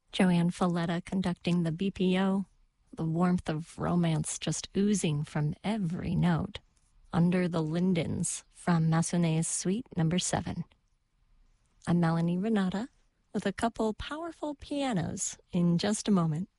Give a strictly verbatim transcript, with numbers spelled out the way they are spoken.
Joanne Falletta conducting the B P O, the warmth of romance just oozing from every note. Under the Lindens from Massonet's Suite Number seven. I'm Melanie Renata with a couple powerful pianos in just a moment.